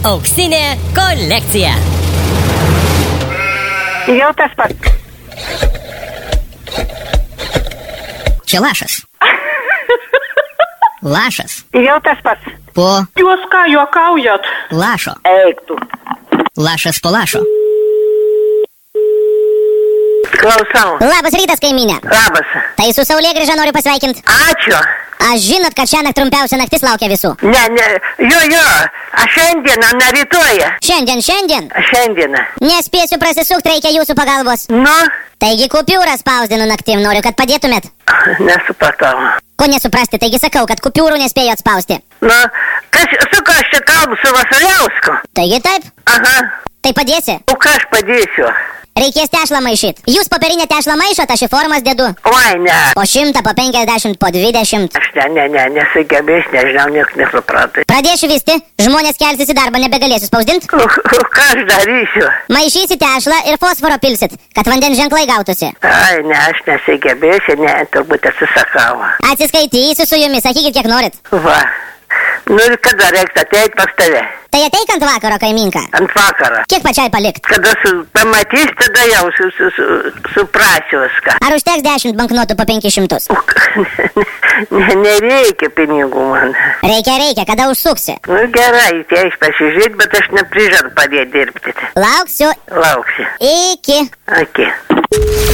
Auksinė kolekcija. Jau tas pats. Čia lašas. Lašas. Jau tas pats. Po Jūs ką juokaujat? lašo. Eik tu. Lašas po lašo. Klausau. Labas rytas, kaimynė. Labas. Tai su Saulėgrįža noriu pasveikinti. Ačiū. Aš žinot, kad šiąnakt trumpiausia naktis laukia visų. Ne. Jo. Aš šiandieną, ne rytoj. Šiandien. Šiandieną. Nespėsiu prasisukti, reikia jūsų pagalbos. Nu, Taigi kupiūrą spausdinu naktim, noriu, kad padėtumėt. nesupratau. Ko nesuprasti, taigi sakau, kad kupiūrų nespėjau atspausti. Nu, su ką aš čia kalbu su Vasiliausku? Taigi taip, Aha. tai padėsi. O ką aš padėsiu? Reikės tešlą maišyt. Jūs popierinę tešlą maišot, aš į formas dedu. Oi, ne. Po 100, po 50, po 20. Aš nesugebėsiu, nežinau, nieko nesupratai. Pradėsiu vysti, žmonės kelsis į darbą, nebegalėsiu spausdint. Ką aš darysiu? Maišysit tešlą ir fosforo pilsit, kad vandens ženklai gautųsi. Ai, ne, aš nesugebėsiu, turbūt atsisakau. Atsiskaitysiu su jumis, sakykit, kiek norit. Va. Nu ir kada reiks ateit pas tave? Tai ateik ant vakaro, kaiminka. Ant vakaro. Kiek pačiai palikt? Kada pamatys, tada jau suprasiu viską. Ar užteks 10 banknotų po 500? Nereikia pinigų man. Reikia, kada užsuksi. Nu gerai, tai aš pasižiūrėt, bet aš neprižadu padėti dirbti. Lauksiu. Lauksiu. Iki. Aki.